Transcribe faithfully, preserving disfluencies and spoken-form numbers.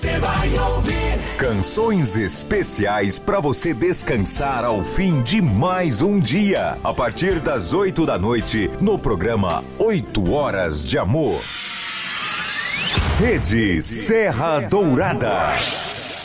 Você vai ouvir canções especiais para você descansar ao fim de mais um dia. A partir das oito da noite, no programa Oito Horas de Amor. Rede Serra Dourada.